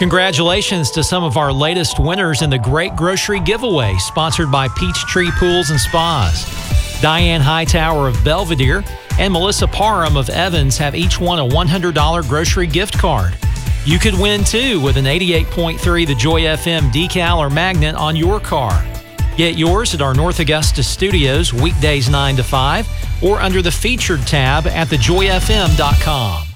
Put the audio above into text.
Congratulations to some of our latest winners in the Great Grocery Giveaway, sponsored by Peachtree Pools and Spas. Diane Hightower of Belvedere and Melissa Parham of Evans have each won a $100 grocery gift card. You could win, too, with an 88.3 The Joy FM decal or magnet on your car. Get yours at our North Augusta studios weekdays 9 to 5 or under the Featured tab at thejoyfm.com.